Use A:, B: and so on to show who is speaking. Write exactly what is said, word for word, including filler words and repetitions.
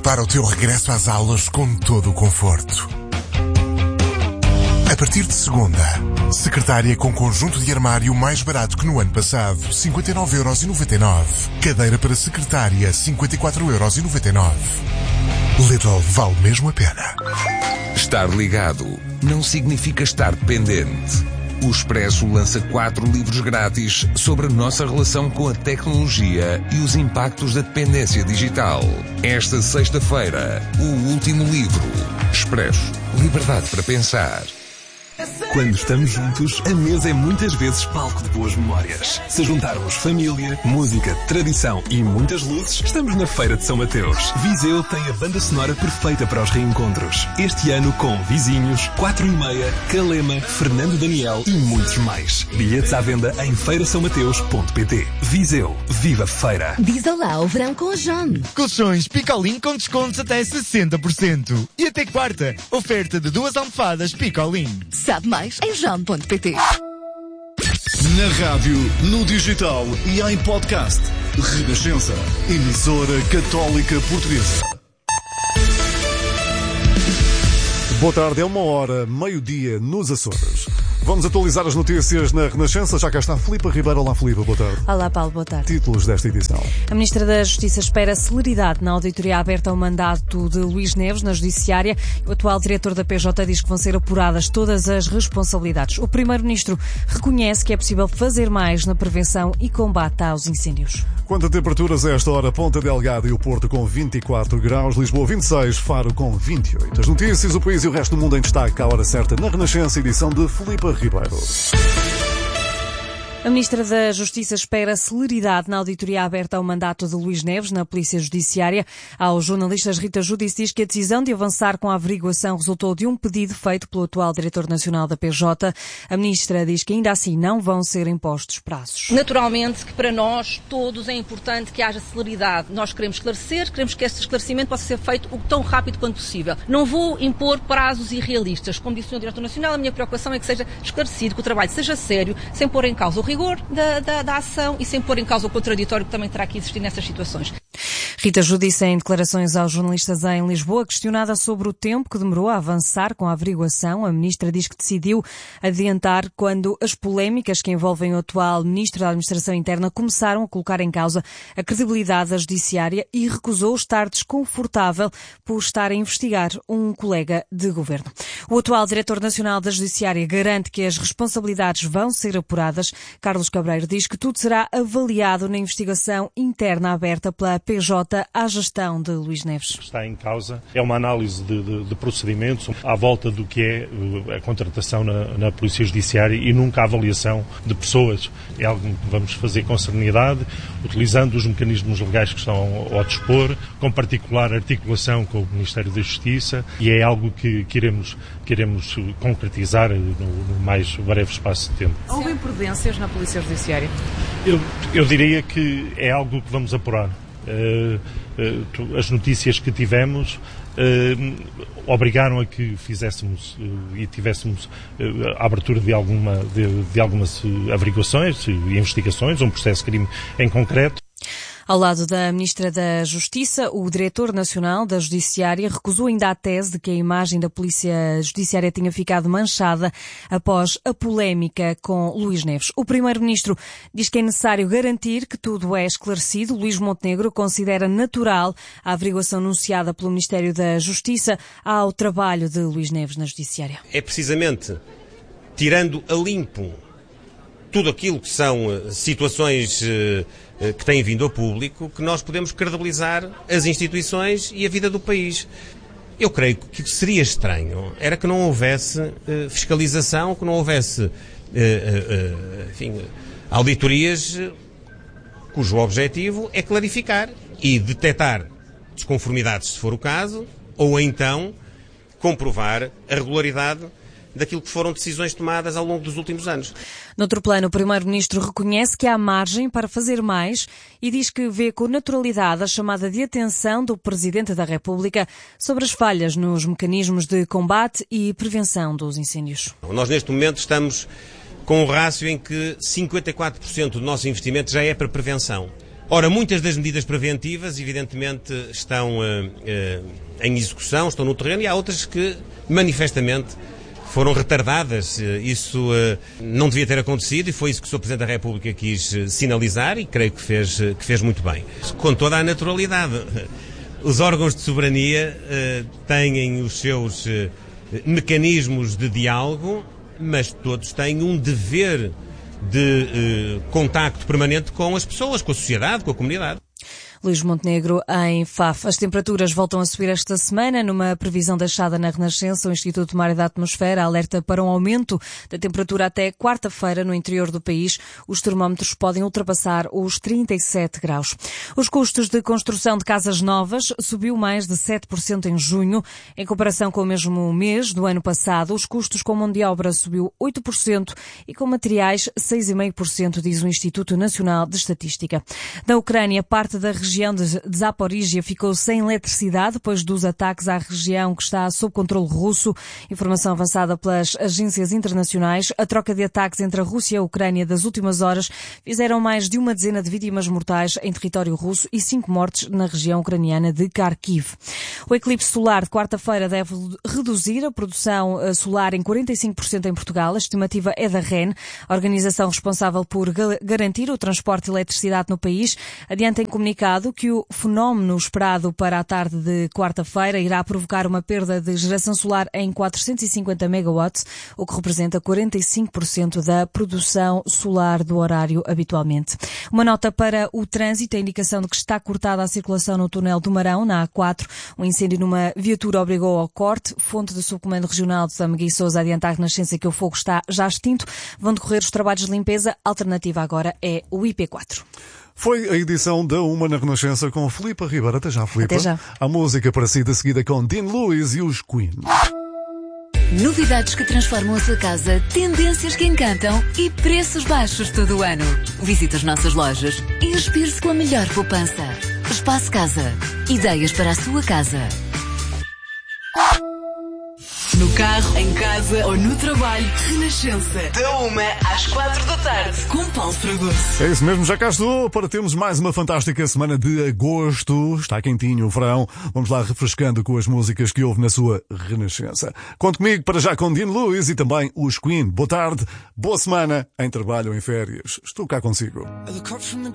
A: Prepara o teu regresso às aulas com todo o conforto. A partir de segunda, secretária com conjunto de armário mais barato que no ano passado, cinquenta e nove euros e noventa e nove. Cadeira para secretária, cinquenta e quatro euros e noventa e nove. Lidl vale mesmo a pena.
B: Estar ligado não significa estar dependente. O Expresso lança quatro livros grátis sobre a nossa relação com a tecnologia e os impactos da dependência digital. Esta sexta-feira, o último livro. Expresso. Liberdade para pensar.
C: Quando estamos juntos, a mesa é muitas vezes palco de boas memórias. Se juntarmos família, música, tradição e muitas luzes, estamos na Feira de São Mateus. Viseu tem a banda sonora perfeita para os reencontros. Este ano com Vizinhos, quatro e meia, Calema, Fernando Daniel e muitos mais. Bilhetes à venda em feira são mateus ponto pt. Viseu, viva Feira!
D: Diz olá ao verão com o John.
E: Colchões Picolin com descontos até sessenta por cento. E até quarta, oferta de duas almofadas Picolin.
D: Sabe mais em john ponto pt.
F: Na rádio, no digital e em podcast. Renascença, emissora católica portuguesa. Boa tarde, é uma hora, meio-dia, nos Açores. Vamos atualizar as notícias na Renascença. Já cá está Filipa Ribeiro. Olá, Filipa, boa tarde.
G: Olá, Paulo, boa tarde.
F: Títulos desta edição.
G: A Ministra da Justiça espera celeridade na auditoria aberta ao mandato de Luís Neves na Judiciária. O atual diretor da P J diz que vão ser apuradas todas as responsabilidades. O Primeiro-Ministro reconhece que é possível fazer mais na prevenção e combate aos incêndios.
F: Quanto a temperaturas a esta hora, Ponta Delgada e o Porto com vinte e quatro graus, Lisboa vinte e seis, Faro com vinte e oito. As notícias, o país e o resto do mundo em destaque à hora certa na Renascença, edição de Filipa Ribeiro.
G: A Ministra da Justiça espera celeridade na auditoria aberta ao mandato de Luís Neves na Polícia Judiciária. Aos jornalistas, Rita Judice diz que a decisão de avançar com a averiguação resultou de um pedido feito pelo atual Diretor Nacional da P J. A Ministra diz que ainda assim não vão ser impostos prazos.
H: Naturalmente que para nós todos é importante que haja celeridade. Nós queremos esclarecer, queremos que esse esclarecimento possa ser feito o tão rápido quanto possível. Não vou impor prazos irrealistas. Como disse o senhor Diretor Nacional, a minha preocupação é que seja esclarecido, que o trabalho seja sério, sem pôr em causa o rigor Da, da, da ação e sem pôr em causa o contraditório que também terá que existir nessas situações.
G: Rita Judice, em declarações aos jornalistas em Lisboa, questionada sobre o tempo que demorou a avançar com a averiguação, a Ministra diz que decidiu adiantar quando as polémicas que envolvem o atual Ministro da Administração Interna começaram a colocar em causa a credibilidade da Judiciária e recusou estar desconfortável por estar a investigar um colega de governo. O atual Diretor Nacional da Judiciária garante que as responsabilidades vão ser apuradas. Carlos Cabreiro diz que tudo será avaliado na investigação interna aberta pela P J à gestão de Luís Neves.
I: Está em causa é uma análise de, de, de procedimentos à volta do que é a contratação na, na Polícia Judiciária e nunca a avaliação de pessoas. É algo que vamos fazer com serenidade, utilizando os mecanismos legais que estão ao dispor, com particular articulação com o Ministério da Justiça, e é algo que queremos, queremos concretizar no, no mais breve espaço de tempo.
G: Houve imprudências na Polícia Judiciária?
I: Eu, eu diria que é algo que vamos apurar. Uh, uh, as notícias que tivemos uh, obrigaram a que fizéssemos uh, e tivéssemos uh, a abertura de, alguma, de, de algumas uh, averiguações e investigações, um processo de crime em concreto.
G: Ao lado da Ministra da Justiça, o Diretor Nacional da Judiciária recusou ainda a tese de que a imagem da Polícia Judiciária tinha ficado manchada após a polémica com Luís Neves. O Primeiro-Ministro diz que é necessário garantir que tudo é esclarecido. Luís Montenegro considera natural a averiguação anunciada pelo Ministério da Justiça ao trabalho de Luís Neves na Judiciária.
J: É precisamente tirando a limpo tudo aquilo que são situações que têm vindo ao público, que nós podemos credibilizar as instituições e a vida do país. Eu creio que seria estranho, era que não houvesse uh, fiscalização, que não houvesse uh, uh, uh, enfim, auditorias cujo objetivo é clarificar e detectar desconformidades, se for o caso, ou então comprovar a regularidade daquilo que foram decisões tomadas ao longo dos últimos anos.
G: Noutro plano, o Primeiro-Ministro reconhece que há margem para fazer mais e diz que vê com naturalidade a chamada de atenção do Presidente da República sobre as falhas nos mecanismos de combate e prevenção dos incêndios.
J: Nós, neste momento, estamos com um rácio em que cinquenta e quatro por cento do nosso investimento já é para prevenção. Ora, muitas das medidas preventivas, evidentemente, estão uh, uh, em execução, estão no terreno, e há outras que, manifestamente, foram retardadas. Isso uh, não devia ter acontecido, e foi isso que o senhor Presidente da República quis uh, sinalizar, e creio que fez, uh, que fez muito bem. Com toda a naturalidade. Os órgãos de soberania uh, têm os seus uh, mecanismos de diálogo, mas todos têm um dever de uh, contacto permanente com as pessoas, com a sociedade, com a comunidade.
G: Luís Montenegro, em Faf. As temperaturas voltam a subir esta semana. Numa previsão deixada na Renascença, o Instituto Mar e da Atmosfera alerta para um aumento da temperatura até quarta-feira no interior do país. Os termómetros podem ultrapassar os trinta e sete graus. Os custos de construção de casas novas subiu mais de sete por cento em junho. Em comparação com o mesmo mês do ano passado, os custos com mão de obra subiu oito por cento e com materiais seis vírgula cinco por cento, diz o Instituto Nacional de Estatística. Da Ucrânia, parte da região A região de Zaporígia ficou sem eletricidade depois dos ataques à região que está sob controle russo. Informação avançada pelas agências internacionais. A troca de ataques entre a Rússia e a Ucrânia das últimas horas fizeram mais de uma dezena de vítimas mortais em território russo e cinco mortes na região ucraniana de Kharkiv. O eclipse solar de quarta-feira deve reduzir a produção solar em quarenta e cinco por cento em Portugal. A estimativa é da R E N, a organização responsável por garantir o transporte de eletricidade no país. Adianta em comunicado que o fenómeno esperado para a tarde de quarta-feira irá provocar uma perda de geração solar em quatrocentos e cinquenta megawatts, o que representa quarenta e cinco por cento da produção solar do horário habitualmente. Uma nota para o trânsito, a indicação de que está cortada a circulação no túnel do Marão, na A quatro. Um incêndio numa viatura obrigou ao corte. Fonte do Subcomando Regional de São Miguel e Sousa adianta à Renascença que o fogo está já extinto. Vão decorrer os trabalhos de limpeza. A alternativa agora é o I P quatro.
F: Foi a edição da Uma na Renascença com Filipe Ribeiro. Até já, Filipe.
G: Até já.
F: A música para si da seguida com Dean Lewis e os Queen.
D: Novidades que transformam a sua casa, tendências que encantam e preços baixos todo o ano. Visite as nossas lojas e inspire-se com a melhor poupança. Espaço Casa. Ideias para a sua casa.
K: No carro, em casa ou no trabalho, Renascença. Da uma às quatro da tarde, com Paulo Fragoso.
F: É isso mesmo, já cá estou para termos mais uma fantástica semana de agosto. Está quentinho o verão. Vamos lá refrescando com as músicas que houve na sua Renascença. Conte comigo para já com Dean Lewis e também os Queen. Boa tarde, boa semana, em trabalho ou em férias. Estou cá consigo.